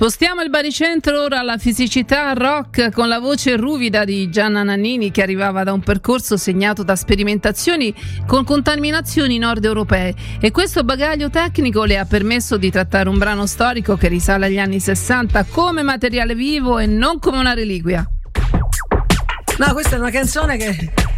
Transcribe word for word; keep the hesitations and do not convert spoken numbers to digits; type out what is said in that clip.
Spostiamo il baricentro ora alla fisicità rock con la voce ruvida di Gianna Nannini, che arrivava da un percorso segnato da sperimentazioni con contaminazioni nord europee, e questo bagaglio tecnico le ha permesso di trattare un brano storico che risale agli anni sessanta come materiale vivo e non come una reliquia. No, questa è una canzone che